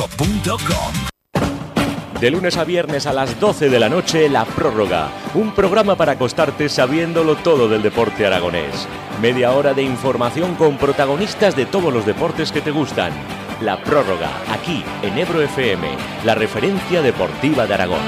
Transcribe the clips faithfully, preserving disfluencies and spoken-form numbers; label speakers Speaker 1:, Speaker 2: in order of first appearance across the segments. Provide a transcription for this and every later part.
Speaker 1: punto com.
Speaker 2: De lunes a viernes a las doce de la noche, La Prórroga. Un programa para acostarte sabiéndolo todo del deporte aragonés. Media hora de información con protagonistas de todos los deportes que te gustan. La Prórroga, aquí en Ebro F M, la referencia deportiva de Aragón.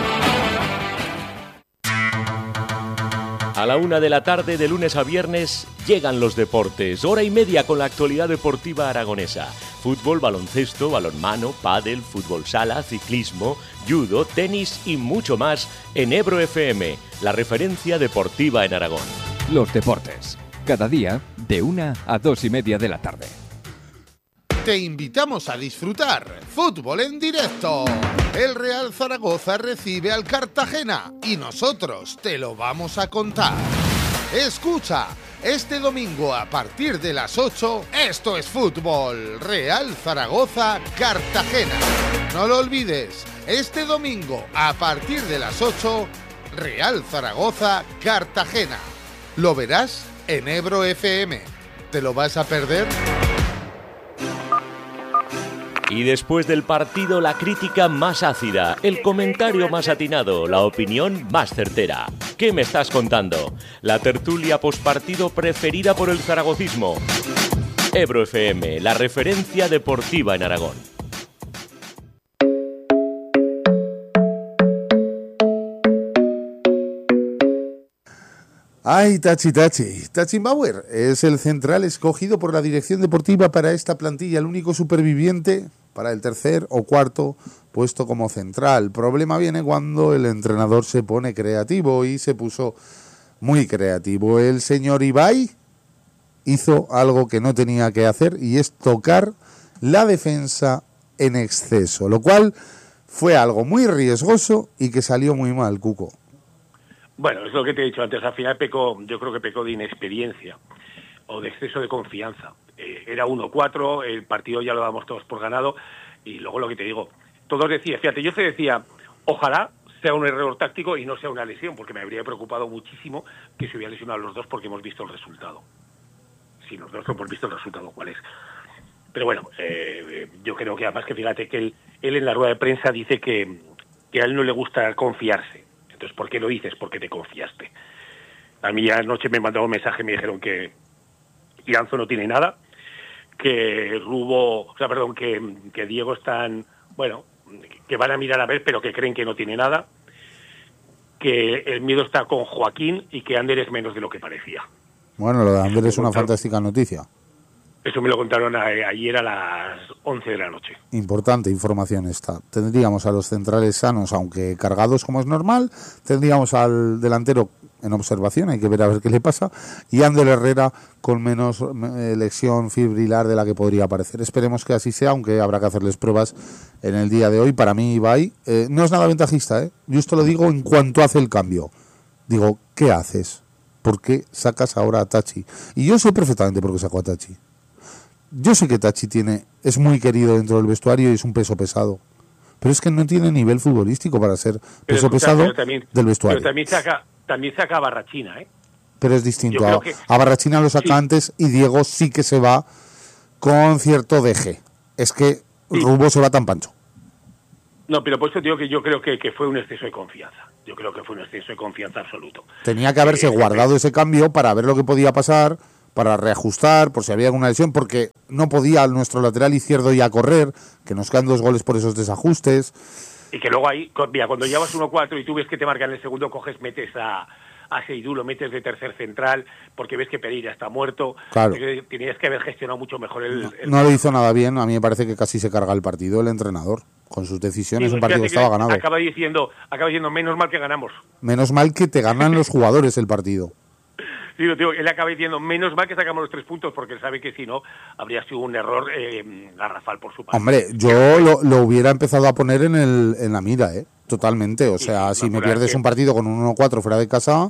Speaker 2: A la una de la tarde, de lunes a viernes, llegan los deportes. Hora y media con la actualidad deportiva aragonesa. Fútbol, baloncesto, balonmano, pádel, fútbol sala, ciclismo, judo, tenis y mucho más en Ebro F M, la referencia deportiva en Aragón.
Speaker 3: Los deportes, cada día de una a dos y media de la tarde.
Speaker 4: Te invitamos a disfrutar fútbol en directo. El Real Zaragoza recibe al Cartagena y nosotros te lo vamos a contar. Escucha, este domingo a partir de las ocho, esto es fútbol. Real Zaragoza, Cartagena. No lo olvides, este domingo a partir de las ocho, Real Zaragoza, Cartagena. Lo verás en Ebro F M. ¿Te lo vas a perder?
Speaker 2: Y después del partido, la crítica más ácida, el comentario más atinado, la opinión más certera. ¿Qué me estás contando? La tertulia postpartido preferida por el zaragocismo. Ebro F M, la referencia deportiva en Aragón.
Speaker 4: Ay, Tachi Tachi. Tachi Bauer es el central escogido por la dirección deportiva para esta plantilla, el único superviviente para el tercer o cuarto puesto como central. Problema viene cuando el entrenador se pone creativo y se puso muy creativo. El señor Ibai hizo algo que no tenía que hacer y es tocar la defensa en exceso, lo cual fue algo muy riesgoso y que salió muy mal, Cuco.
Speaker 5: Bueno, es lo que te he dicho antes, al final pecó, yo creo que pecó de inexperiencia o de exceso de confianza. Eh, era uno cuatro, el partido ya lo dábamos todos por ganado y luego lo que te digo, todos decían, fíjate, yo te decía, ojalá sea un error táctico y no sea una lesión, porque me habría preocupado muchísimo que se hubieran lesionado los dos porque hemos visto el resultado. Si los dos hemos visto el resultado, ¿cuál es? Pero bueno, eh, yo creo que además que fíjate que él, él en la rueda de prensa dice que, que a él no le gusta confiarse. Entonces, ¿por qué lo dices? Porque te confiaste. A mí anoche me mandaron un mensaje y me dijeron que Ianzo no tiene nada, que Rubo, o sea, perdón, que, que Diego están, bueno, que van a mirar a ver, pero que creen que no tiene nada, que el miedo está con Joaquín y que Ander es menos de lo que parecía.
Speaker 4: Bueno, lo de Ander es una fantástica noticia.
Speaker 5: Eso me lo contaron a, ayer a las once de la noche.
Speaker 4: Importante información esta. Tendríamos a los centrales sanos, aunque cargados como es normal. Tendríamos al delantero en observación, hay que ver a ver qué le pasa. Y Ander Herrera con menos eh, lesión fibrilar de la que podría parecer. Esperemos que así sea, aunque habrá que hacerles pruebas en el día de hoy. Para mí, Ibai, eh, no es nada ventajista, ¿eh? Yo esto lo digo en cuanto hace el cambio. Digo, ¿qué haces? ¿Por qué sacas ahora a Tachi? Y yo sé perfectamente por qué saco a Tachi. Yo sé que Tachi tiene, es muy querido dentro del vestuario y es un peso pesado, pero es que no tiene nivel futbolístico para ser peso
Speaker 5: escucha,
Speaker 4: pesado
Speaker 5: también,
Speaker 4: del vestuario.
Speaker 5: Pero también saca, también saca a Barrachina, ¿eh?
Speaker 4: Pero es distinto. A,
Speaker 5: que,
Speaker 4: a Barrachina lo saca
Speaker 5: sí.
Speaker 4: antes y Diego sí que se va con cierto deje. Es que sí. Rubo se va tan pancho.
Speaker 5: No, pero por eso digo que yo creo que, que fue un exceso de confianza. Yo creo que fue un exceso de confianza absoluto.
Speaker 4: Tenía que haberse eh, guardado eh, ese cambio para ver lo que podía pasar, para reajustar, por si había alguna lesión, porque no podía nuestro lateral izquierdo ya correr, que nos quedan dos goles por esos desajustes.
Speaker 5: Y que luego ahí, mira, cuando llevas uno cuatro y tú ves que te marcan el segundo, coges, metes a, a Seydú, lo metes de tercer central, porque ves que Pereira está muerto.
Speaker 4: Claro.
Speaker 5: Tenías que haber gestionado mucho mejor el... el...
Speaker 4: No lo hizo nada bien, a mí me parece que casi se carga el partido el entrenador, con sus decisiones, sí, un partido que estaba ganado.
Speaker 5: Acaba diciendo, acaba diciendo, menos mal que ganamos.
Speaker 4: Menos mal que te ganan los jugadores el partido.
Speaker 5: Sí, tío, él acaba diciendo, menos mal que sacamos los tres puntos, porque él sabe que si no, habría sido un error eh, garrafal por su parte.
Speaker 4: Hombre, yo lo, lo hubiera empezado a poner en el en la mira, ¿eh? Totalmente. O sea, sí, si me pierdes que... un partido con un uno cuatro fuera de casa...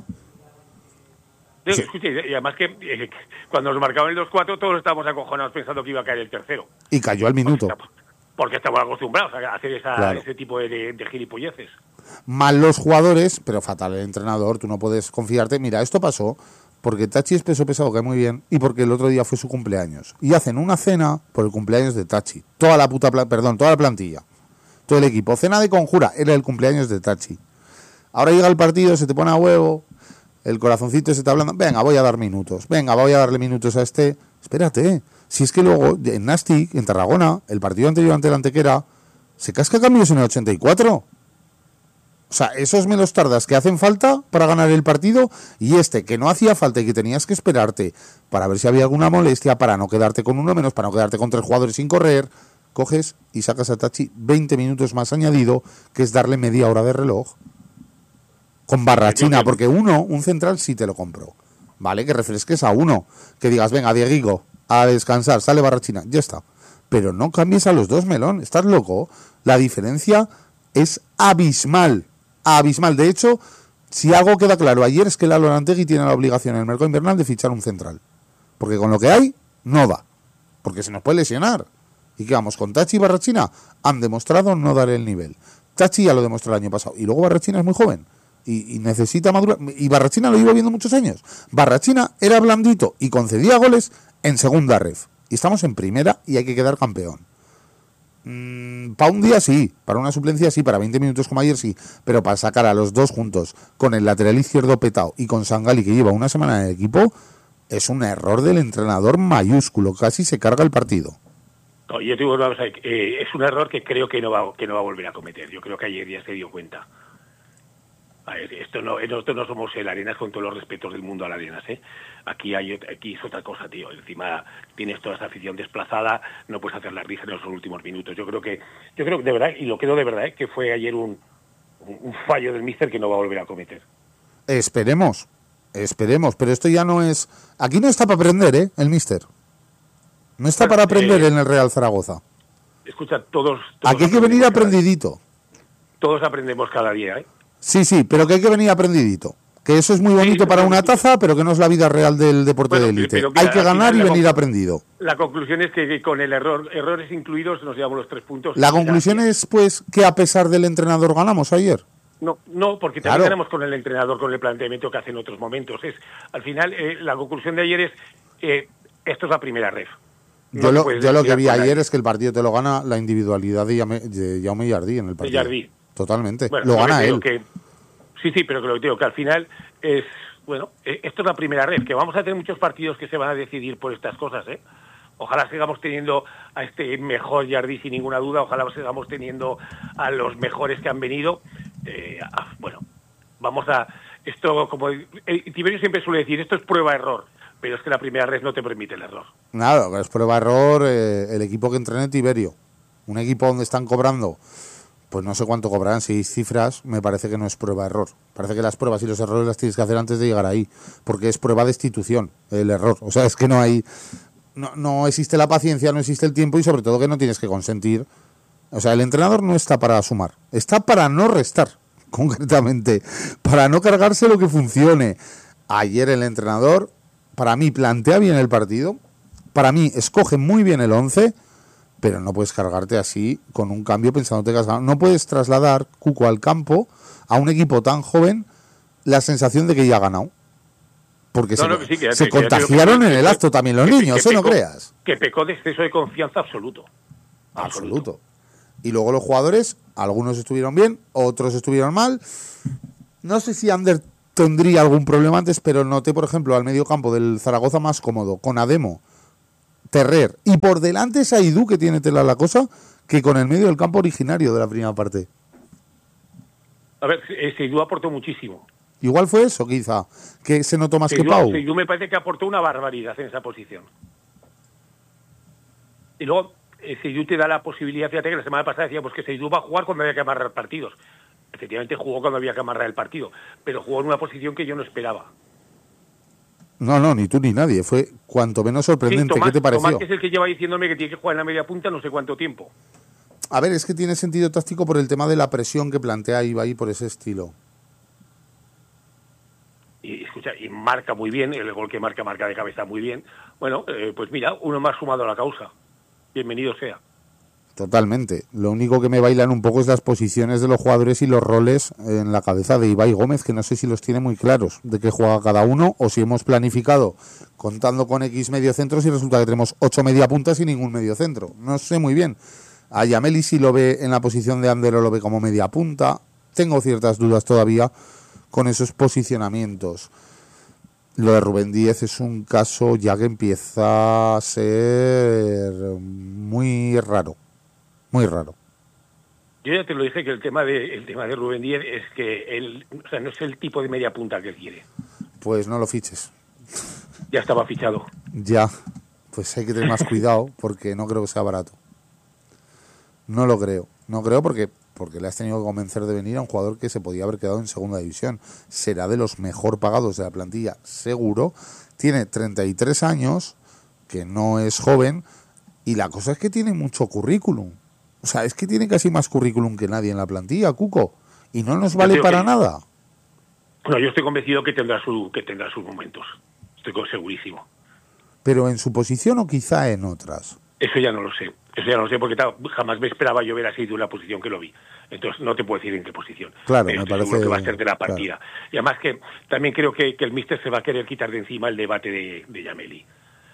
Speaker 5: Sí. Escucha, y además que eh, cuando nos marcaban el dos cuatro, todos estábamos acojonados pensando que iba a caer el tercero.
Speaker 4: Y cayó al minuto.
Speaker 5: Porque, porque estamos acostumbrados a hacer esa,
Speaker 4: claro.
Speaker 5: ese tipo de, de, de gilipolleces.
Speaker 4: Mal los jugadores, pero fatal el entrenador. Tú no puedes confiarte. Mira, esto pasó... porque Tachi es peso pesado, cae muy bien, y porque el otro día fue su cumpleaños. Y hacen una cena por el cumpleaños de Tachi. Toda la puta, pla- perdón, toda la plantilla. todo el equipo. Cena de conjura, era el cumpleaños de Tachi. Ahora llega el partido, se te pone a huevo, el corazoncito se te hablando, venga, voy a dar minutos, venga, voy a darle minutos a este. Espérate, si es que luego en Nastic, en Tarragona, el partido anterior ante el Antequera, se casca cambios en el ochenta y cuatro. O sea, esos menos tardas que hacen falta para ganar el partido, y este que no hacía falta y que tenías que esperarte para ver si había alguna molestia, para no quedarte con uno menos, para no quedarte con tres jugadores sin correr, coges y sacas a Tachi veinte minutos más añadido, que es darle media hora de reloj. Con Barrachina, porque uno, un central sí te lo compro. Vale, que refresques a uno, que digas, venga, Dieguigo, a descansar, sale Barrachina, ya está. Pero no cambies a los dos, Melón, estás loco. La diferencia es abismal. Abismal. De hecho, si algo queda claro ayer es que Lalo Arantegui tiene la obligación en el mercado invernal de fichar un central. Porque con lo que hay, no da. Porque se nos puede lesionar. Y que vamos, con Tachi y Barrachina han demostrado no dar el nivel. Tachi ya lo demostró el año pasado. Y luego Barrachina es muy joven. Y, y necesita madurar. Y Barrachina lo lleva viendo muchos años. Barrachina era blandito y concedía goles en segunda ref. Y estamos en primera y hay que quedar campeón. Mm, para un día sí, para una suplencia sí, para veinte minutos como ayer sí, pero para sacar a los dos juntos con el lateral izquierdo petado y con Sangali, que lleva una semana en el equipo, es un error del entrenador mayúsculo, casi se carga el partido.
Speaker 5: No, yo te digo, vamos a ver, eh, es un error que creo que no va que no va a volver a cometer. Yo creo que ayer ya se dio cuenta. A ver, esto no, nosotros no somos el Arenas, con todos los respetos del mundo al Arenas, ¿eh? Aquí hay, aquí es otra cosa, tío. Encima tienes toda esa afición desplazada, no puedes hacer la risa en los últimos minutos. Yo creo que, yo creo que de verdad, y lo creo de verdad, ¿eh? Que fue ayer un, un fallo del míster que no va a volver a cometer.
Speaker 4: Esperemos, esperemos, pero esto ya no es... Aquí no está para aprender, ¿eh? El míster. No está bueno, para aprender eh, en el Real Zaragoza.
Speaker 5: Escucha, todos... todos
Speaker 4: aquí hay que venir aprendidito.
Speaker 5: Todos aprendemos cada día, ¿eh?
Speaker 4: Sí, sí, pero que hay que venir aprendidito. Que eso es muy bonito sí, para una taza, pero que no es la vida real del deporte bueno, de élite. Hay que ganar y venir aprendido.
Speaker 5: La conclusión es que con el error, errores incluidos, nos llevamos los tres puntos.
Speaker 4: La conclusión es, pues, que a pesar del entrenador ganamos ayer.
Speaker 5: No, no, porque también claro. ganamos con el entrenador, con el planteamiento que hace en otros momentos. Es, al final, eh, la conclusión de ayer es, eh, esto es la primera ref.
Speaker 4: No yo lo, yo lo que vi ayer es que el partido te lo gana la individualidad de Jaume, de Jaume Jardí en el partido. De Jardí. Totalmente. Bueno, lo gana él.
Speaker 5: Que, sí, sí, pero que lo que digo, que al final es, bueno, eh, esto es la primera red, que vamos a tener muchos partidos que se van a decidir por estas cosas, ¿eh? Ojalá sigamos teniendo a este mejor Jardí sin ninguna duda, ojalá sigamos teniendo a los mejores que han venido. Eh, a, bueno, vamos a... Esto, como eh, Tiberio siempre suele decir, esto es prueba-error, pero es que la primera red no te permite el error.
Speaker 4: Nada, es prueba-error eh, el equipo que entrena Tiberio. Un equipo donde están cobrando... Pues no sé cuánto cobrarán, seis cifras, me parece que no es prueba-error. Parece que las pruebas y los errores las tienes que hacer antes de llegar ahí, porque es prueba de institución, el error. O sea, es que no hay... No, no existe la paciencia, no existe el tiempo y sobre todo que no tienes que consentir. O sea, el entrenador no está para sumar, está para no restar, concretamente, para no cargarse lo que funcione. Ayer el entrenador, para mí, plantea bien el partido, para mí, escoge muy bien el once, pero no puedes cargarte así con un cambio pensando que has ganado. No puedes trasladar, Cuco, al campo a un equipo tan joven la sensación de que ya ha ganado. Porque no, se, no, sí, que, se que, contagiaron que, que, en el acto también los que, niños, que, que ¿eh? Pecó, no creas.
Speaker 5: Que pecó de exceso de confianza absoluto.
Speaker 4: Absoluto. Absoluto. Y luego los jugadores, algunos estuvieron bien, otros estuvieron mal. No sé si Ander tendría algún problema antes, pero noté, por ejemplo, al medio campo del Zaragoza más cómodo, con Ademo, Terrer, y por delante Saidú, que tiene tela la cosa, que con el medio del campo originario de la primera parte.
Speaker 5: A ver, Saidú aportó muchísimo.
Speaker 4: Igual fue eso, quizá, que se notó más
Speaker 5: Saidú,
Speaker 4: que Pau.
Speaker 5: Saidú me parece que aportó una barbaridad en esa posición. Y luego, eh, Saidú te da la posibilidad, fíjate que la semana pasada decíamos que Saidú va a jugar cuando había que amarrar partidos. Efectivamente jugó cuando había que amarrar el partido, pero jugó en una posición que yo no esperaba.
Speaker 4: No, no, ni tú ni nadie. Fue cuanto menos sorprendente. Sí, Tomás, ¿qué te pareció?
Speaker 5: Tomás, que es el que lleva diciéndome que tiene que jugar en la media punta no sé cuánto tiempo.
Speaker 4: A ver, es que tiene sentido táctico por el tema de la presión que plantea Ibai por ese estilo.
Speaker 5: Y escucha, y marca muy bien, el gol que marca, marca de cabeza muy bien. Bueno, eh, pues mira, uno más sumado a la causa. Bienvenido sea.
Speaker 4: Totalmente. Lo único que me bailan un poco es las posiciones de los jugadores y los roles en la cabeza de Ibai Gómez, que no sé si los tiene muy claros de qué juega cada uno, o si hemos planificado contando con X mediocentros y resulta que tenemos ocho mediapuntas y ningún mediocentro. No sé muy bien. A Yameli si lo ve en la posición de Ander o lo ve como media punta. Tengo ciertas dudas todavía con esos posicionamientos. Lo de Rubén Díez es un caso ya que empieza a ser muy raro, muy raro.
Speaker 5: Yo ya te lo dije que el tema de el tema de Rubén Díez es que él, o sea, no es el tipo de media punta que él quiere.
Speaker 4: Pues no lo fiches.
Speaker 5: Ya estaba fichado.
Speaker 4: Ya, pues hay que tener más cuidado porque no creo que sea barato. No lo creo, no creo porque porque le has tenido que convencer de venir a un jugador que se podía haber quedado en segunda división. Será de los mejor pagados de la plantilla, seguro. Tiene treinta y tres años, que no es joven, y la cosa es que tiene mucho currículum. O sea, es que tiene casi más currículum que nadie en la plantilla, Cuco, y no nos vale para que... nada.
Speaker 5: Bueno, yo estoy convencido que tendrá su que tendrá sus momentos. Estoy segurísimo.
Speaker 4: ¿Pero en su posición o quizá en otras?
Speaker 5: Eso ya no lo sé. Eso ya no lo sé porque tal, jamás me esperaba yo ver así de una posición que lo vi. Entonces no te puedo decir en qué posición.
Speaker 4: Claro,
Speaker 5: pero
Speaker 4: me
Speaker 5: estoy
Speaker 4: parece
Speaker 5: seguro que va a ser de la partida.
Speaker 4: Claro.
Speaker 5: Y además que también creo que, que el míster se va a querer quitar de encima el debate de, de Yameli.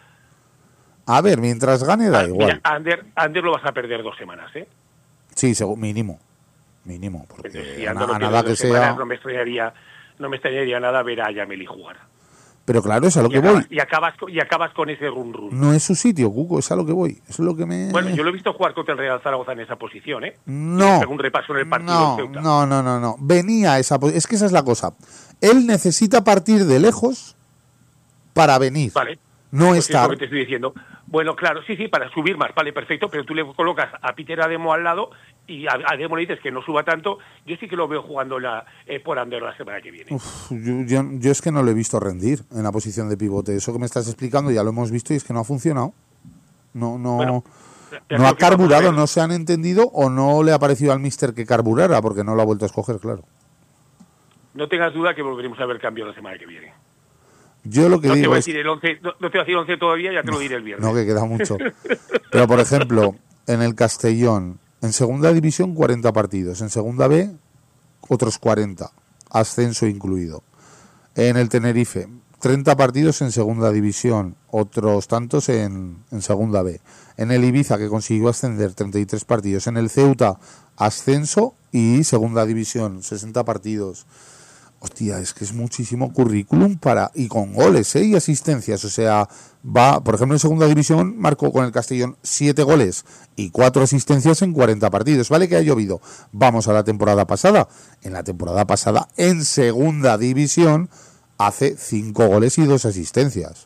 Speaker 4: A ver, mientras gane da
Speaker 5: ah,
Speaker 4: igual.
Speaker 5: Mira, Ander, Ander lo vas a perder dos semanas, ¿eh?
Speaker 4: Sí, mínimo. Mínimo. Porque
Speaker 5: Entonces, si
Speaker 4: a,
Speaker 5: Ander
Speaker 4: a nada que
Speaker 5: semanas,
Speaker 4: sea...
Speaker 5: No me extrañaría, no me extrañaría nada ver a Yameli jugar.
Speaker 4: Pero claro, es a lo
Speaker 5: y
Speaker 4: que
Speaker 5: acabas,
Speaker 4: voy.
Speaker 5: Y acabas, y acabas con ese run run.
Speaker 4: No es su sitio, Cuco, es a lo que voy. Eso es lo que me...
Speaker 5: Bueno, yo lo he visto jugar contra el Real Zaragoza en esa posición, ¿eh?
Speaker 4: No.
Speaker 5: Un repaso en el partido
Speaker 4: no,
Speaker 5: Ceuta.
Speaker 4: no, no, no, no. Venía a esa posición. Es que esa es la cosa. Él necesita partir de lejos para venir.
Speaker 5: Vale.
Speaker 4: No
Speaker 5: pues
Speaker 4: estar...
Speaker 5: Es lo que te estoy diciendo. Bueno, claro, sí, sí, para subir más, vale, perfecto, pero tú le colocas a Peter Ademo al lado y a Ademo le dices que no suba tanto. Yo sí que lo veo jugando la, eh, por Ander la semana que viene.
Speaker 4: Uf, yo, yo, yo es que no lo he visto rendir en la posición de pivote. Eso que me estás explicando ya lo hemos visto y es que no ha funcionado. No, no,
Speaker 5: bueno,
Speaker 4: no ha carburado, no se han entendido o no le ha parecido al míster que carburara porque no lo ha vuelto a escoger, claro.
Speaker 5: No tengas duda que volveremos a ver cambios la semana que viene.
Speaker 4: Yo lo que
Speaker 5: no
Speaker 4: digo
Speaker 5: te voy a
Speaker 4: es...
Speaker 5: decir el once, no, no te voy a decir once todavía, ya te lo diré el viernes.
Speaker 4: No, que queda mucho. Pero, por ejemplo, en el Castellón, en segunda división, cuarenta partidos. En segunda B, otros cuarenta. Ascenso incluido. En el Tenerife, treinta partidos en segunda división. Otros tantos en, en segunda B. En el Ibiza, que consiguió ascender, treinta y tres partidos. En el Ceuta, ascenso y segunda división, sesenta partidos. Hostia, es que es muchísimo currículum para y con goles, ¿eh? Y asistencias. O sea, va, por ejemplo, en segunda división marcó con el Castellón siete goles y cuatro asistencias en cuarenta partidos. Vale que ha llovido. Vamos a la temporada pasada. En la temporada pasada, en segunda división, hace cinco goles y dos asistencias.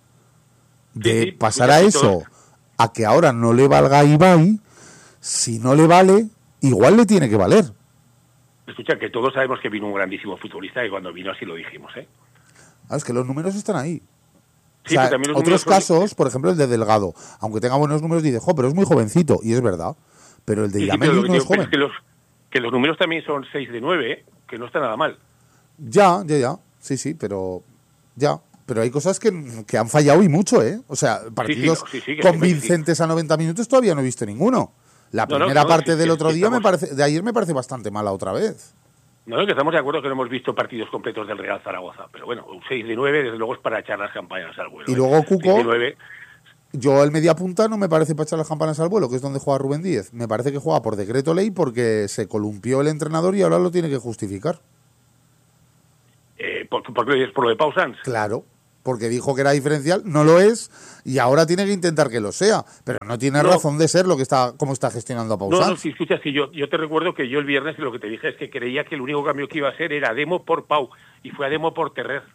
Speaker 4: De
Speaker 5: sí, sí,
Speaker 4: pasar a eso a que ahora no le valga a Ibai, si no le vale, igual le tiene que valer.
Speaker 5: Escucha, que todos sabemos que vino un grandísimo futbolista y cuando vino así lo dijimos, ¿eh?
Speaker 4: Ah, es que los números están ahí.
Speaker 5: Sí,
Speaker 4: o sea,
Speaker 5: también los
Speaker 4: otros
Speaker 5: números
Speaker 4: casos,
Speaker 5: son...
Speaker 4: por ejemplo, el de Delgado, aunque tenga buenos números, dice, jo, pero es muy jovencito, y es verdad. Pero el de
Speaker 5: sí,
Speaker 4: Yameli
Speaker 5: sí,
Speaker 4: no
Speaker 5: digo,
Speaker 4: es joven.
Speaker 5: Es que, los, que los números también son seis de nueve, ¿eh? Que no está nada mal.
Speaker 4: Ya, ya, ya. Sí, sí, pero ya. Pero hay cosas que, que han fallado y mucho, ¿eh? O sea, partidos
Speaker 5: sí, sí, no, sí, sí,
Speaker 4: convincentes
Speaker 5: sí.
Speaker 4: a noventa minutos todavía no he visto ninguno. La
Speaker 5: no,
Speaker 4: primera
Speaker 5: no,
Speaker 4: parte
Speaker 5: no,
Speaker 4: del
Speaker 5: sí,
Speaker 4: otro
Speaker 5: sí,
Speaker 4: día,
Speaker 5: estamos...
Speaker 4: me parece, de ayer me parece bastante mala otra vez.
Speaker 5: No, que estamos de acuerdo que no hemos visto partidos completos del Real Zaragoza, pero bueno, un seis de nueve desde luego es para echar las campañas al vuelo.
Speaker 4: Y luego,
Speaker 5: ¿eh?
Speaker 4: Cuco,
Speaker 5: seis de nueve...
Speaker 4: yo el media punta no me parece para echar las campanas al vuelo, que es donde juega Rubén Díez. Me parece que juega por decreto ley porque se columpió el entrenador y ahora lo tiene que justificar.
Speaker 5: Eh, ¿por, ¿Por qué es por lo de Pau Sanz?
Speaker 4: Claro, porque dijo que era diferencial, no lo es, y ahora tiene que intentar que lo sea, pero no tiene no. razón de ser lo que está, cómo está gestionando a Pau
Speaker 5: no,
Speaker 4: Sanz.
Speaker 5: No, si escuchas, si yo, yo te recuerdo que yo el viernes lo que te dije es que creía que el único cambio que iba a ser era Ademo por Pau, y fue Ademo por Terrer.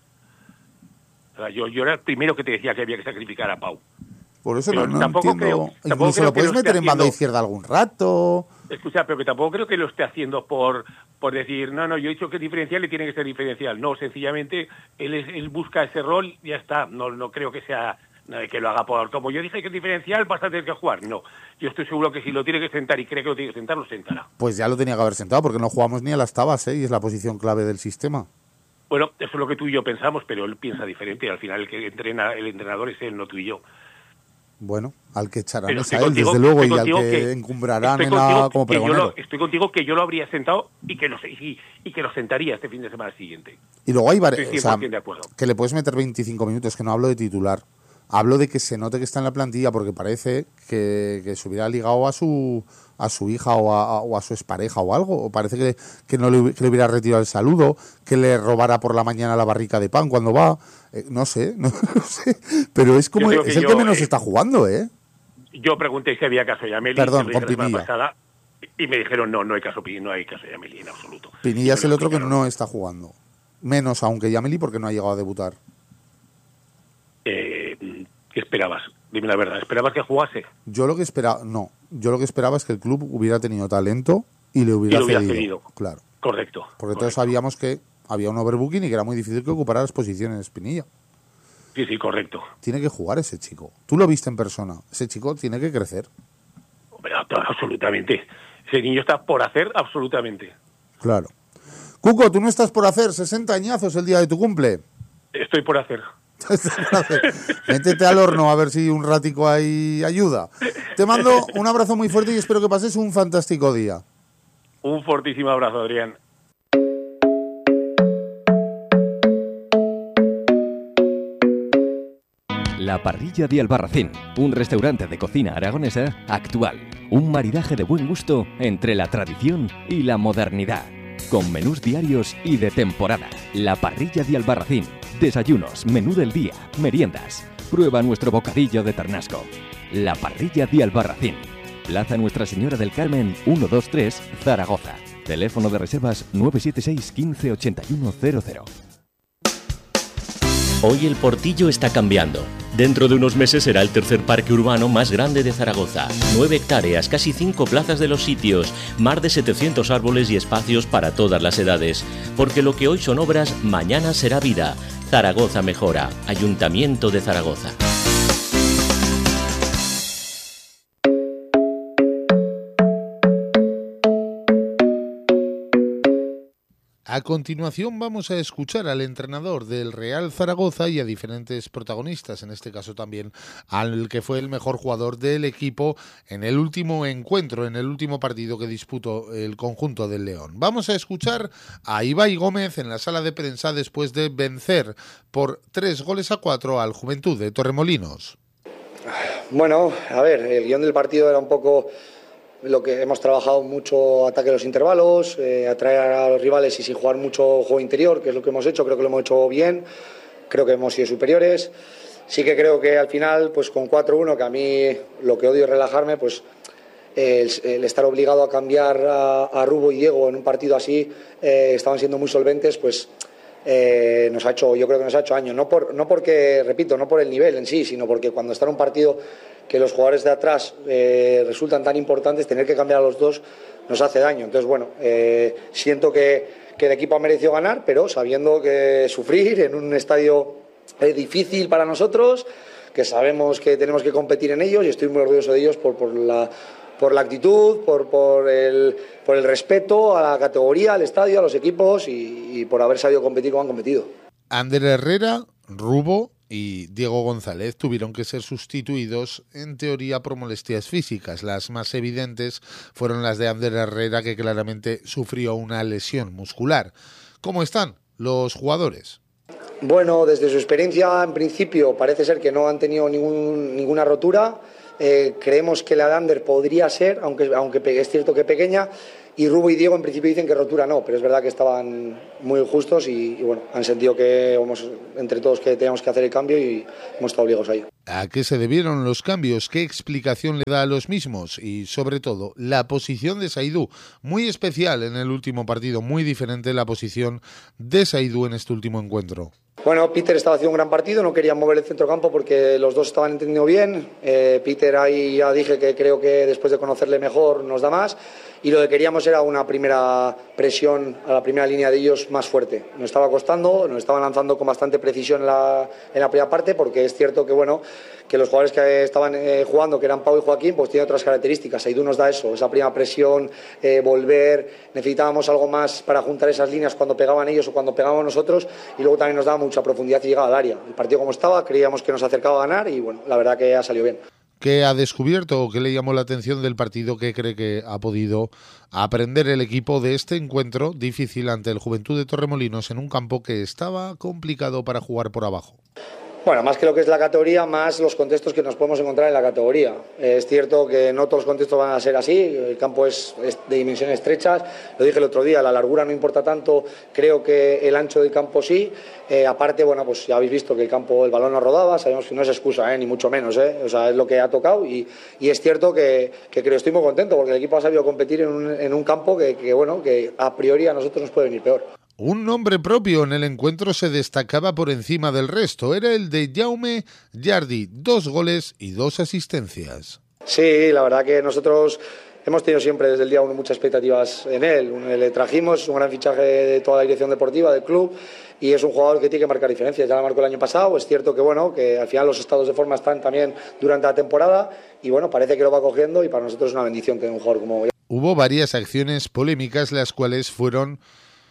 Speaker 5: O sea, yo, yo era el primero que te decía que había que sacrificar a Pau.
Speaker 4: Por eso
Speaker 5: pero
Speaker 4: no, no
Speaker 5: tampoco
Speaker 4: entiendo.
Speaker 5: Creo, tampoco
Speaker 4: Incluso
Speaker 5: creo
Speaker 4: lo puedes
Speaker 5: lo
Speaker 4: meter en
Speaker 5: haciendo...
Speaker 4: banda izquierda algún rato.
Speaker 5: Escucha, pero que tampoco creo que lo esté haciendo por por decir, no, no, yo he dicho que es diferencial y tiene que ser diferencial. No, sencillamente él, es, él busca ese rol y ya está. No, no creo que sea que lo haga por... Como yo dije que es diferencial, vas a tener que jugar. No, yo estoy seguro que si lo tiene que sentar y cree que lo tiene que sentar, lo sentará.
Speaker 4: Pues ya lo tenía que haber sentado porque no jugamos ni a las tabas, ¿eh? Y es la posición clave del sistema.
Speaker 5: Bueno, eso es lo que tú y yo pensamos, pero él piensa diferente y al final el que entrena, el entrenador es él, no tú y yo.
Speaker 4: Bueno, al que echarán
Speaker 5: es
Speaker 4: a él,
Speaker 5: contigo,
Speaker 4: desde luego, y al que,
Speaker 5: que
Speaker 4: encumbrarán en la, como pregonero.
Speaker 5: Lo, estoy contigo que yo lo habría sentado y que, lo, y, y que lo sentaría este fin de semana siguiente.
Speaker 4: Y luego hay varios,
Speaker 5: o sea,
Speaker 4: que le puedes meter veinticinco minutos, que no hablo de titular, Hablo de que se note que está en la plantilla, porque parece que, que se hubiera ligado a su a su hija o a, o a su expareja o algo, o parece que, que no le, que le hubiera retirado el saludo, que le robara por la mañana la barrica de pan cuando va, eh, no sé, no, no sé, pero es como es el yo, que menos eh, está jugando, ¿eh?
Speaker 5: Yo pregunté si había caso de Yameli,
Speaker 4: perdón, con Pinilla.
Speaker 5: Pasada, y me dijeron no, no hay caso, no hay caso de Yameli en absoluto.
Speaker 4: Pinilla es el otro que no está jugando, menos aunque Yameli porque no ha llegado a debutar.
Speaker 5: Eh, ¿Qué esperabas? Dime la verdad, ¿esperabas que jugase?
Speaker 4: Yo lo que esperaba, no, yo lo que esperaba es que el club hubiera tenido talento y le hubiera,
Speaker 5: y lo hubiera
Speaker 4: cedido.
Speaker 5: cedido.
Speaker 4: Claro.
Speaker 5: Correcto.
Speaker 4: Porque
Speaker 5: correcto.
Speaker 4: todos sabíamos que había un overbooking y que era muy difícil que ocupara las posiciones en Espinilla.
Speaker 5: Sí, sí, correcto.
Speaker 4: Tiene que jugar ese chico. Tú lo viste en persona. Ese chico tiene que crecer.
Speaker 5: Hombre, absolutamente. Ese niño está por hacer absolutamente.
Speaker 4: Claro. Cuco, tú no estás por hacer sesenta añazos el día de tu cumple.
Speaker 5: Estoy por hacer.
Speaker 4: Métete al horno a ver si un ratico ahí ayuda. Te mando un abrazo muy fuerte y espero que pases un fantástico día.
Speaker 5: Un fortísimo abrazo, Adrián.
Speaker 3: La Parrilla de Albarracín, un restaurante de cocina aragonesa actual. Un maridaje de buen gusto entre la tradición y la modernidad. Con menús diarios y de temporada. La Parrilla de Albarracín. Desayunos, menú del día, meriendas. Prueba nuestro bocadillo de ternasco. La Parrilla de Albarracín. Plaza Nuestra Señora del Carmen, ciento veintitrés, Zaragoza. Teléfono de reservas nueve siete seis, quince, ochenta y uno cero cero.
Speaker 2: Hoy el Portillo está cambiando. Dentro de unos meses será el tercer parque urbano más grande de Zaragoza. Nueve hectáreas, casi cinco plazas de los sitios, más de setecientos árboles y espacios para todas las edades. Porque lo que hoy son obras, mañana será vida. Zaragoza mejora. Ayuntamiento de Zaragoza.
Speaker 4: A continuación vamos a escuchar al entrenador del Real Zaragoza y a diferentes protagonistas, en este caso también al que fue el mejor jugador del equipo en el último encuentro, en el último partido que disputó el conjunto del León. Vamos a escuchar a Ibai Gómez en la sala de prensa después de vencer por tres goles a cuatro al Juventud de Torremolinos.
Speaker 1: Bueno, a ver, el guión del partido era un poco lo que hemos trabajado mucho, ataque a los intervalos, eh, atraer a los rivales y sin jugar mucho juego interior, que es lo que hemos hecho, creo que lo hemos hecho bien, creo que hemos sido superiores. Sí que creo que al final, pues con cuatro uno, que a mí lo que odio es relajarme, pues eh, el, el estar obligado a cambiar a, a Rubo y Diego en un partido así, eh, estaban siendo muy solventes, pues eh, nos ha hecho, yo creo que nos ha hecho daño, no, por, no porque, repito, no por el nivel en sí, sino porque cuando está en un partido que los jugadores de atrás eh, resultan tan importantes, tener que cambiar a los dos nos hace daño. Entonces, bueno, eh, siento que, que el equipo ha merecido ganar, pero sabiendo que sufrir en un estadio eh, difícil para nosotros, que sabemos que tenemos que competir en ellos y estoy muy orgulloso de ellos por, por, la, por la actitud, por, por, el, por el respeto a la categoría, al estadio, a los equipos y, y por haber sabido competir como han competido.
Speaker 4: Ander Herrera, Rubo y Diego González tuvieron que ser sustituidos, en teoría por molestias físicas. Las más evidentes fueron las de Ander Herrera, que claramente sufrió una lesión muscular. ¿Cómo están los jugadores?
Speaker 1: Bueno, desde su experiencia, en principio, parece ser que no han tenido ningún, ninguna rotura. Eh, creemos que la de Ander podría ser, aunque, aunque es cierto que pequeña, y Rubo y Diego en principio dicen que rotura no, pero es verdad que estaban muy justos y, y bueno, han sentido que hemos, entre todos que teníamos que hacer el cambio y hemos estado obligados a ello.
Speaker 4: ¿A qué se debieron los cambios? ¿Qué explicación le da a los mismos? Y sobre todo, la posición de Saidú, muy especial en el último partido, muy diferente la posición de Saidú en este último encuentro.
Speaker 1: Bueno, Peter estaba haciendo un gran partido, no quería mover el centrocampo porque los dos estaban entendiendo bien. Eh, Peter ahí ya dije que creo que después de conocerle mejor nos da más. Y lo que queríamos era una primera presión a la primera línea de ellos más fuerte. Nos estaba costando, nos estaban lanzando con bastante precisión en la, en la primera parte, porque es cierto que bueno que los jugadores que estaban eh, jugando, que eran Pau y Joaquín, pues tienen otras características. Aidú nos da eso, esa primera presión, eh, volver, necesitábamos algo más para juntar esas líneas cuando pegaban ellos o cuando pegábamos nosotros, y luego también nos daba mucha profundidad y llegada al área. El partido como estaba, creíamos que nos acercaba a ganar y bueno, la verdad que ha salido bien.
Speaker 4: ¿Qué ha descubierto o qué le llamó la atención del partido que cree que ha podido aprender el equipo de este encuentro difícil ante el Juventud de Torremolinos en un campo que estaba complicado para jugar por abajo?
Speaker 1: Bueno, más que lo que es la categoría, más los contextos que nos podemos encontrar en la categoría. Es cierto que no todos los contextos van a ser así, el campo es, es de dimensiones estrechas, lo dije el otro día, la largura no importa tanto, creo que el ancho del campo sí. Eh, aparte, bueno, pues ya habéis visto que el campo, el balón no rodaba, sabemos que no es excusa, eh, ni mucho menos, eh, o sea, es lo que ha tocado y, y es cierto que, que creo, estoy muy contento porque el equipo ha sabido competir en un, en un campo que, que, bueno, que a priori a nosotros nos puede venir peor.
Speaker 4: Un nombre propio en el encuentro se destacaba por encima del resto, era el de Jaume Llardi, dos goles y dos asistencias.
Speaker 1: Sí, la verdad que nosotros hemos tenido siempre desde el día uno muchas expectativas en él, le trajimos un gran fichaje de toda la dirección deportiva del club y es un jugador que tiene que marcar diferencias, ya la marcó el año pasado, es cierto que bueno, que al final los estados de forma están también durante la temporada y bueno, parece que lo va cogiendo y para nosotros es una bendición tener un jugador como...
Speaker 4: Hubo varias acciones polémicas las cuales fueron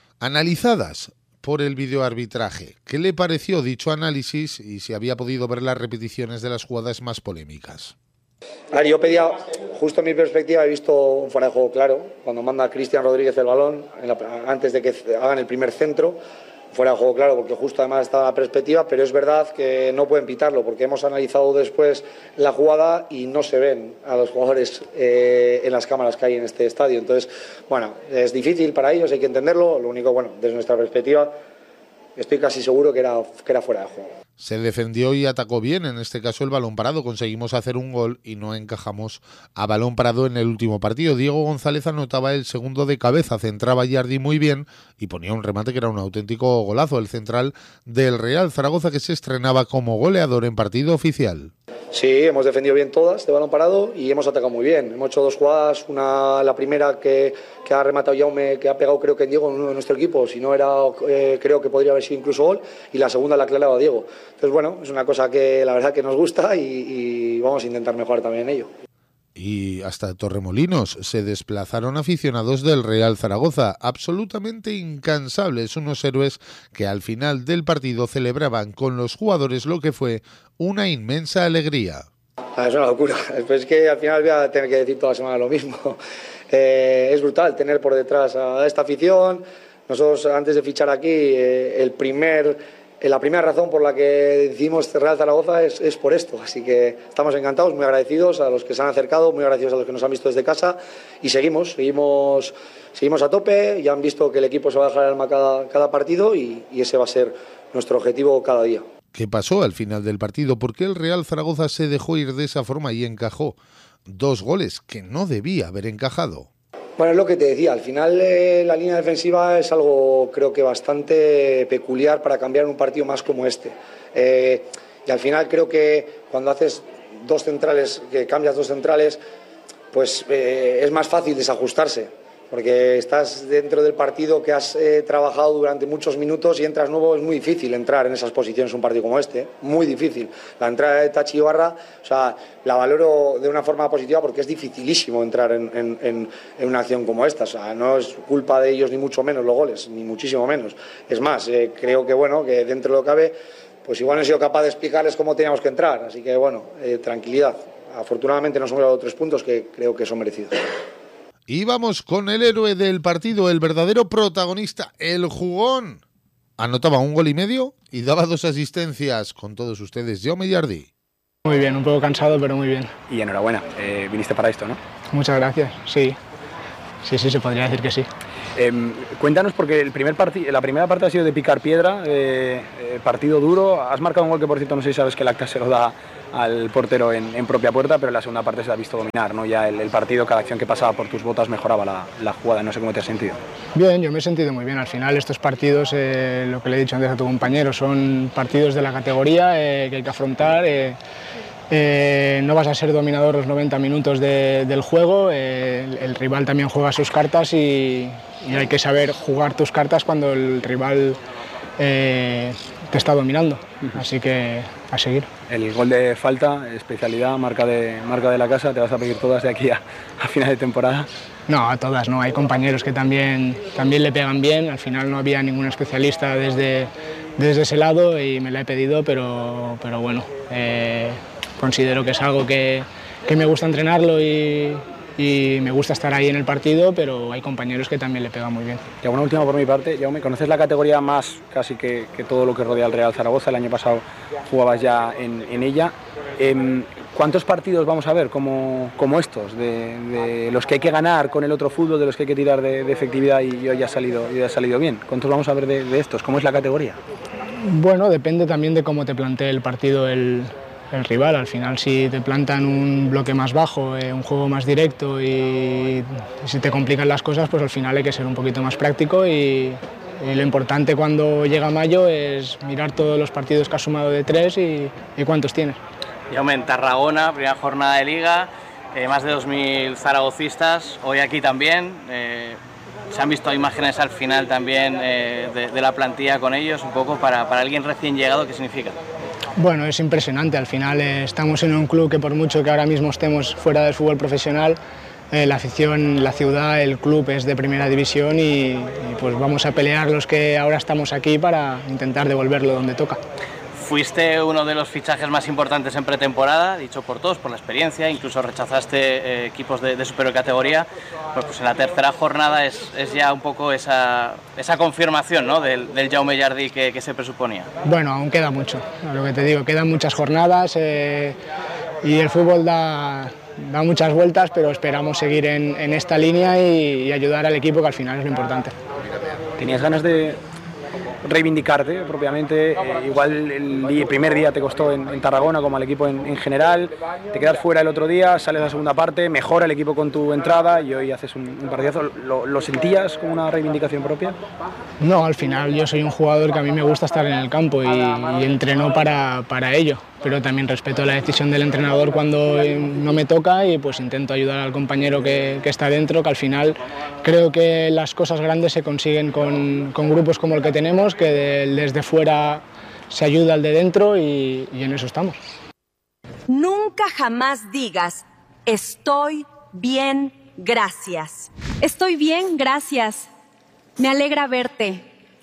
Speaker 4: analizadas por el videoarbitraje. ¿Qué le pareció dicho análisis y si había podido ver las repeticiones de las jugadas más polémicas?
Speaker 1: A ver, yo pedía, justo en mi perspectiva, he visto un fuera de juego claro, cuando manda a Cristian Rodríguez el balón, en la, antes de que hagan el primer centro, fuera de juego claro, porque justo además estaba la perspectiva, pero es verdad que no pueden pitarlo, porque hemos analizado después la jugada y no se ven a los jugadores eh, en las cámaras que hay en este estadio. Entonces, bueno, es difícil para ellos, hay que entenderlo, lo único, bueno, desde nuestra perspectiva, estoy casi seguro que era, que era fuera de juego.
Speaker 4: Se defendió y atacó bien, en este caso el balón parado. Conseguimos hacer un gol y no encajamos a balón parado en el último partido. Diego González anotaba el segundo de cabeza, centraba a Llardi muy bien y ponía un remate que era un auténtico golazo. El central del Real Zaragoza que se estrenaba como goleador en partido oficial.
Speaker 1: Sí, hemos defendido bien todas de balón parado y hemos atacado muy bien. Hemos hecho dos jugadas, una la primera que, que ha rematado Jaume, que ha pegado creo que en Diego en uno de nuestro equipo, si no era, eh, creo que podría haber sido incluso gol, y la segunda la clavaba Diego. Entonces bueno, es una cosa que la verdad que nos gusta y, y vamos a intentar mejorar también en ello.
Speaker 4: Y hasta Torremolinos se desplazaron aficionados del Real Zaragoza, absolutamente incansables, unos héroes que al final del partido celebraban con los jugadores lo que fue una inmensa alegría.
Speaker 1: Ah, es una locura, es que al final voy a tener que decir toda la semana lo mismo. Eh, es brutal tener por detrás a esta afición. Nosotros antes de fichar aquí, eh, el primer... La primera razón por la que decidimos Real Zaragoza es, es por esto, así que estamos encantados, muy agradecidos a los que se han acercado, muy agradecidos a los que nos han visto desde casa y seguimos, seguimos, seguimos a tope, ya han visto que el equipo se va a dejar el alma cada, cada partido y, y ese va a ser nuestro objetivo cada día.
Speaker 4: ¿Qué pasó al final del partido? ¿Por qué el Real Zaragoza se dejó ir de esa forma y encajó dos goles que no debía haber encajado?
Speaker 1: Bueno, es lo que te decía, al final eh, la línea defensiva es algo creo que bastante peculiar para cambiar un partido más como este. Eh, y al final creo que cuando haces dos centrales, que cambias dos centrales, pues eh, es más fácil desajustarse, porque estás dentro del partido que has eh, trabajado durante muchos minutos y entras nuevo, es muy difícil entrar en esas posiciones un partido como este, ¿eh? Muy difícil. La entrada de Tachi Ibarra, o sea, la valoro de una forma positiva porque es dificilísimo entrar en, en, en, en una acción como esta, o sea, no es culpa de ellos ni mucho menos los goles, ni muchísimo menos. Es más, eh, creo que bueno, que dentro de lo que cabe, pues igual no he sido capaz de explicarles cómo teníamos que entrar, así que bueno, eh, tranquilidad. Afortunadamente nos hemos dado tres puntos que creo que son merecidos.
Speaker 4: Y vamos con el héroe del partido, el verdadero protagonista, el jugón. Anotaba un gol y medio y daba dos asistencias. Con todos ustedes, Jaume Llardi.
Speaker 6: Muy bien, un poco cansado, pero muy bien.
Speaker 7: Y enhorabuena, eh, viniste para esto, ¿no?
Speaker 6: Muchas gracias, sí. Sí, sí, se podría decir que sí.
Speaker 7: Eh, cuéntanos, porque el primer parti- la primera parte ha sido de picar piedra, eh, eh, partido duro. Has marcado un gol que, por cierto, no sé si sabes que el acta se lo da al portero en, en propia puerta, pero en la segunda parte se ha visto dominar, ¿no? Ya el, el partido, cada acción que pasaba por tus botas mejoraba la, la jugada. No sé cómo te has sentido.
Speaker 6: Bien, yo me he sentido muy bien. Al final estos partidos, eh, lo que le he dicho antes a tu compañero, son partidos de la categoría eh, que hay que afrontar. Eh, eh, no vas a ser dominador los noventa minutos de, del juego, eh, el, el rival también juega sus cartas y, y hay que saber jugar tus cartas cuando el rival eh, te está dominando, así que a seguir.
Speaker 7: El gol de falta, especialidad, marca de, marca de la casa, ¿te vas a pedir todas de aquí a, a final de temporada?
Speaker 6: No, a todas no, hay compañeros que también, también le pegan bien, al final no había ningún especialista desde, desde ese lado y me la he pedido, pero, pero bueno, eh, considero que es algo que, que me gusta entrenarlo y, y me gusta estar ahí en el partido, pero hay compañeros que también le pegan muy bien.
Speaker 7: Y una última por mi parte, Jaume, ¿conoces la categoría más casi que, que todo lo que rodea al Real Zaragoza? El año pasado jugabas ya en, en ella. Eh, ¿Cuántos partidos vamos a ver como, como estos, de, de los que hay que ganar con el otro fútbol, de los que hay que tirar de, de efectividad y hoy ha salido, y ha salido bien? ¿Cuántos vamos a ver de, de estos? ¿Cómo es la categoría?
Speaker 6: Bueno, depende también de cómo te plantee el partido el, el rival. Al final, si te plantan un bloque más bajo, eh, un juego más directo y, y si te complican las cosas, pues al final hay que ser un poquito más práctico y, y lo importante cuando llega mayo es mirar todos los partidos que has sumado de tres y, y cuántos tienes.
Speaker 8: Jaume, en Tarragona, primera jornada de Liga, eh, más de dos mil zaragocistas, hoy aquí también. Eh, se han visto imágenes al final también eh, de, de la plantilla con ellos, un poco para, para alguien recién llegado, ¿qué significa?
Speaker 6: Bueno, es impresionante, al final eh, estamos en un club que por mucho que ahora mismo estemos fuera del fútbol profesional, eh, la afición, la ciudad, el club es de primera división y, y pues vamos a pelear los que ahora estamos aquí para intentar devolverlo donde toca.
Speaker 8: Fuiste uno de los fichajes más importantes en pretemporada, dicho por todos, por la experiencia, incluso rechazaste eh, equipos de, de superior categoría. Pues, pues en la tercera jornada es, es ya un poco esa, esa confirmación, ¿no?, del, del Jaume Jardí que, que se presuponía.
Speaker 6: Bueno, aún queda mucho, lo que te digo, quedan muchas jornadas eh, y el fútbol da, da muchas vueltas, pero esperamos seguir en, en esta línea y, y ayudar al equipo, que al final es lo importante.
Speaker 7: ¿Tenías ganas de reivindicarte propiamente? Eh, igual el, el primer día te costó en, en Tarragona, como al equipo en, en general, te quedas fuera el otro día, sales a la segunda parte, mejora el equipo con tu entrada y hoy haces un, un partidazo. ¿Lo, ¿Lo sentías como una reivindicación propia?
Speaker 6: No, al final yo soy un jugador que a mí me gusta estar en el campo y, y entreno para, para ello, pero también respeto la decisión del entrenador cuando no me toca y pues intento ayudar al compañero que, que está dentro, que al final creo que las cosas grandes se consiguen con, con grupos como el que tenemos, que de, desde fuera se ayuda al de dentro y, y en eso estamos.
Speaker 9: Nunca jamás digas, estoy bien, gracias.
Speaker 10: Estoy bien, gracias. Me alegra verte.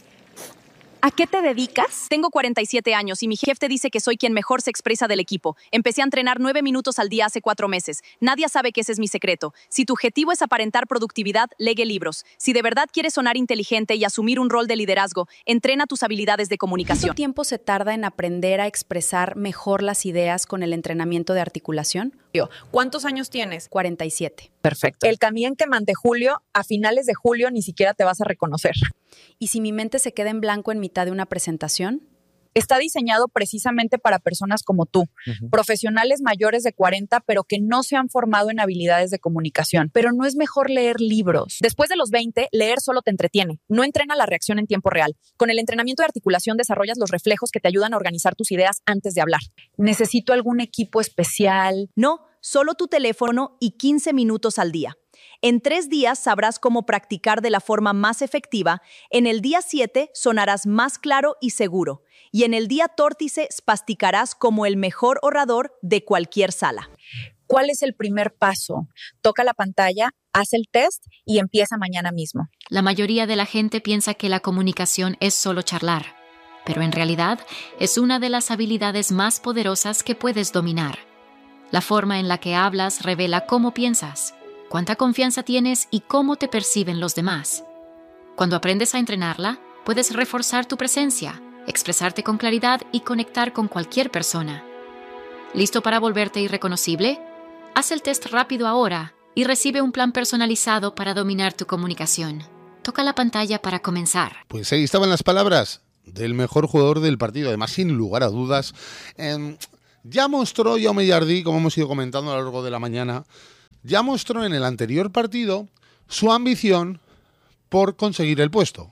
Speaker 10: ¿A qué te dedicas?
Speaker 11: Tengo cuarenta y siete años y mi jefe dice que soy quien mejor se expresa del equipo. Empecé a entrenar nueve minutos al día hace cuatro meses. Nadie sabe que ese es mi secreto. Si tu objetivo es aparentar productividad, lee libros. Si de verdad quieres sonar inteligente y asumir un rol de liderazgo, entrena tus habilidades de comunicación.
Speaker 10: ¿Cuánto tiempo se tarda en aprender a expresar mejor las ideas con el entrenamiento de articulación?
Speaker 12: ¿Cuántos años tienes?
Speaker 10: cuarenta y siete.
Speaker 12: Perfecto. El camión que mandé Julio, a finales de julio ni siquiera te vas a reconocer.
Speaker 10: ¿Y si mi mente se queda en blanco en mitad de una presentación?
Speaker 12: Está diseñado precisamente para personas como tú, uh-huh. profesionales mayores de cuarenta, pero que no se han formado en habilidades de comunicación. Pero no es mejor leer libros. Después de los veinte, leer solo te entretiene. No entrena la reacción en tiempo real. Con el entrenamiento de articulación desarrollas los reflejos que te ayudan a organizar tus ideas antes de hablar. ¿Necesito algún equipo especial?
Speaker 11: No, solo tu teléfono y quince minutos al día. En tres días sabrás cómo practicar de la forma más efectiva. En el día siete sonarás más claro y seguro. Y en el día tórtice spasticarás como el mejor orador de cualquier sala.
Speaker 12: ¿Cuál es el primer paso? Toca la pantalla, haz el test y empieza mañana mismo.
Speaker 13: La mayoría de la gente piensa que la comunicación es solo charlar, pero en realidad es una de las habilidades más poderosas que puedes dominar. La forma en la que hablas revela cómo piensas, cuánta confianza tienes y cómo te perciben los demás. Cuando aprendes a entrenarla, puedes reforzar tu presencia, expresarte con claridad y conectar con cualquier persona. ¿Listo para volverte irreconocible? Haz el test rápido ahora y recibe un plan personalizado para dominar tu comunicación. Toca la pantalla para comenzar.
Speaker 4: Pues ahí estaban las palabras del mejor jugador del partido. Además, sin lugar a dudas, eh, ya mostró Jaume Jardí, como hemos ido comentando a lo largo de la mañana, ya mostró en el anterior partido su ambición por conseguir el puesto.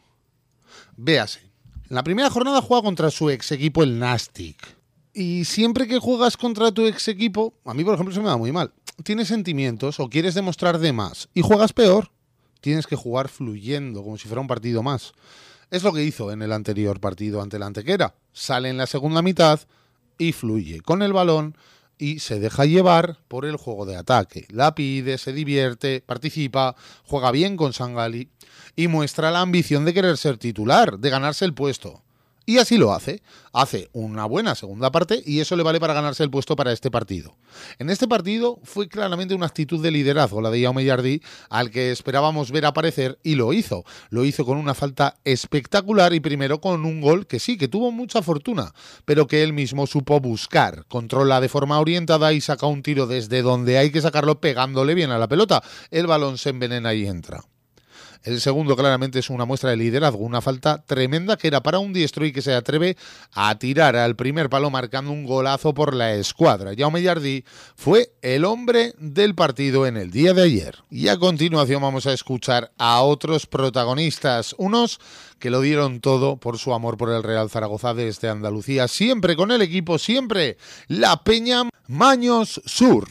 Speaker 4: Véase. En la primera jornada juega contra su ex equipo, el Nastic. Y siempre que juegas contra tu ex equipo, a mí por ejemplo se me da muy mal. Tienes sentimientos o quieres demostrar de más y juegas peor. Tienes que jugar fluyendo, como si fuera un partido más. Es lo que hizo en el anterior partido ante el Antequera. Sale en la segunda mitad y fluye con el balón y se deja llevar por el juego de ataque. La pide, se divierte, participa, juega bien con Sangali y muestra la ambición de querer ser titular, de ganarse el puesto. Y así lo hace. Hace una buena segunda parte y eso le vale para ganarse el puesto para este partido. En este partido fue claramente una actitud de liderazgo la de Jaume Jardí, al que esperábamos ver aparecer, y lo hizo. Lo hizo con una falta espectacular y primero con un gol que sí, que tuvo mucha fortuna, pero que él mismo supo buscar. Controla de forma orientada y saca un tiro desde donde hay que sacarlo pegándole bien a la pelota. El balón se envenena y entra. El segundo claramente es una muestra de liderazgo, una falta tremenda que era para un diestro y que se atreve a tirar al primer palo marcando un golazo por la escuadra. Jaume Jardí fue el hombre del partido en el día de ayer. Y a continuación vamos a escuchar a otros protagonistas, unos que lo dieron todo por su amor por el Real Zaragoza desde Andalucía, siempre con el equipo, siempre la Peña Maños Sur.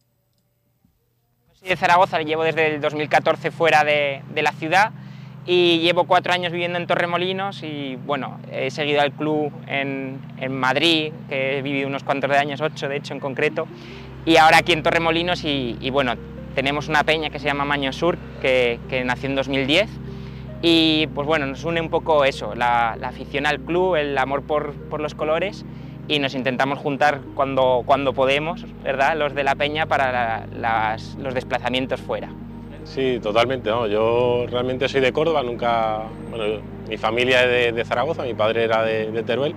Speaker 14: De Zaragoza, llevo desde el dos mil catorce fuera de, de la ciudad y llevo cuatro años viviendo en Torremolinos y bueno, he seguido al club en, en Madrid, que he vivido unos cuantos de años, ocho de hecho en concreto, y ahora aquí en Torremolinos y, y bueno, tenemos una peña que se llama Maños Sur, que, que nació en dos mil diez y pues bueno, nos une un poco eso, la, la afición al club, el amor por, por los colores, y nos intentamos juntar cuando, cuando podemos, ¿verdad?, los de la peña para la, las, los desplazamientos fuera.
Speaker 15: Sí, totalmente, ¿no? Yo realmente soy de Córdoba, nunca, bueno, mi familia es de, de Zaragoza, mi padre era de, de Teruel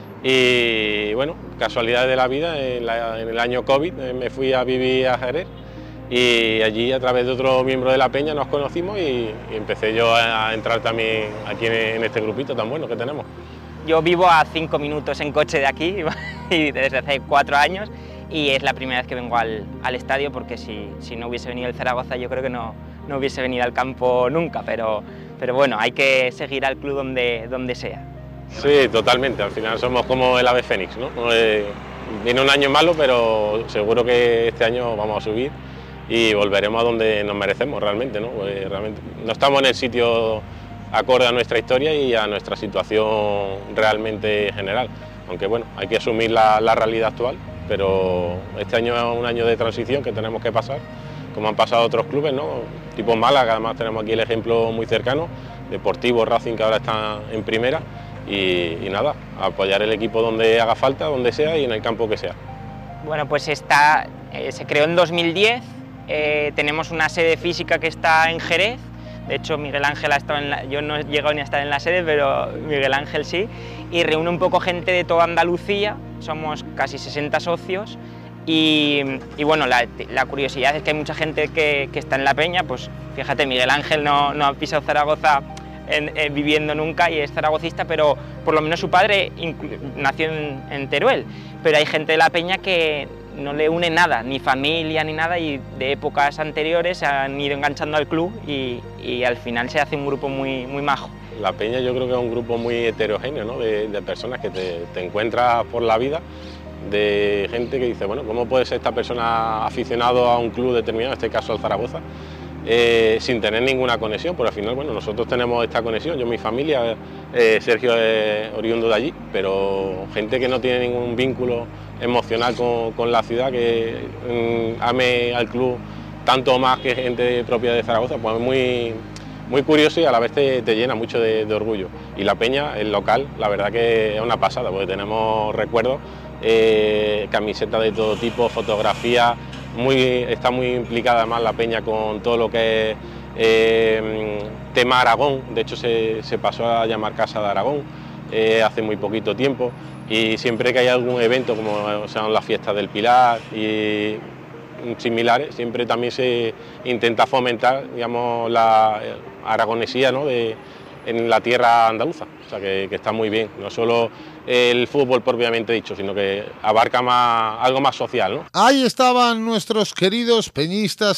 Speaker 15: y bueno, casualidades de la vida, en, la, en el año COVID me fui a vivir a Jerez y allí a través de otro miembro de la peña nos conocimos y, y empecé yo a, a entrar también aquí en, en este grupito tan bueno que tenemos.
Speaker 14: Yo vivo a cinco minutos en coche de aquí y desde hace cuatro años y es la primera vez que vengo al, al estadio porque si, si no hubiese venido el Zaragoza yo creo que no, no hubiese venido al campo nunca, pero, pero bueno, hay que seguir al club donde, donde sea.
Speaker 15: Sí, totalmente, al final somos como el ave fénix, ¿no? Eh, viene un año malo, pero seguro que este año vamos a subir y volveremos a donde nos merecemos realmente, ¿no? Pues realmente no estamos en el sitio acorde a nuestra historia y a nuestra situación realmente general, aunque bueno, hay que asumir la, la realidad actual, pero este año es un año de transición que tenemos que pasar, como han pasado otros clubes, ¿no? Tipo Málaga, además tenemos aquí el ejemplo muy cercano, Deportivo Racing, que ahora está en primera, y, y nada, apoyar el equipo donde haga falta, donde sea y en el campo que sea.
Speaker 14: Bueno, pues está, eh, se creó en dos mil diez, eh, tenemos una sede física que está en Jerez. De hecho, Miguel Ángel ha estado en la, yo no he llegado ni a estar en la sede, pero Miguel Ángel sí, y reúne un poco gente de toda Andalucía, somos casi sesenta socios, y, y bueno, la, la curiosidad es que hay mucha gente que, que está en la peña, pues fíjate, Miguel Ángel no, no ha pisado Zaragoza en, en, viviendo nunca y es zaragocista, pero por lo menos su padre nació en, en Teruel, pero hay gente de la peña que no le une nada, ni familia ni nada, y de épocas anteriores se han ido enganchando al club y, y al final se hace un grupo muy, muy majo.
Speaker 15: La peña yo creo que es un grupo muy heterogéneo, ¿no? de, de personas que te, te encuentras por la vida, de gente que dice, bueno, ¿cómo puede ser esta persona aficionado a un club determinado, en este caso al Zaragoza, eh, sin tener ninguna conexión? Porque al final, bueno, nosotros tenemos esta conexión, yo, mi familia, eh, Sergio es oriundo de allí, pero gente que no tiene ningún vínculo emocional con, con la ciudad, que mm, ame al club tanto más que gente propia de Zaragoza, pues es muy, muy curioso y a la vez te, te llena mucho de, de orgullo. Y la peña, el local, la verdad que es una pasada, porque tenemos recuerdos, eh, camisetas de todo tipo, fotografías, muy, está muy implicada además la peña con todo lo que es eh, tema Aragón, de hecho se, se pasó a llamar Casa de Aragón eh, hace muy poquito tiempo. Y siempre que hay algún evento, como son las fiestas del Pilar y similares, siempre también se intenta fomentar, digamos, la aragonesía, ¿no? de, en la tierra andaluza, o sea que, que está muy bien, no solo el fútbol propiamente dicho, sino que abarca más, algo más social, ¿no?
Speaker 4: Ahí estaban nuestros queridos peñistas